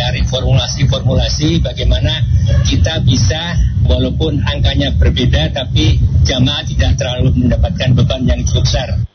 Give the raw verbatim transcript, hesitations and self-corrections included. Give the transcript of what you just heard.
mencari formulasi-formulasi bagaimana kita bisa walaupun angkanya berbeda tapi jamaah tidak terlalu mendapatkan beban yang cukup besar.